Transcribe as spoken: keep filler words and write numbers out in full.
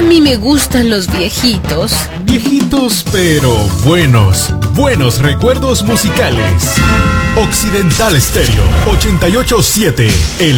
mí me gustan los viejitos. Viejitos pero buenos. Buenos recuerdos musicales. Occidental Stereo ochenta y ocho punto siete. El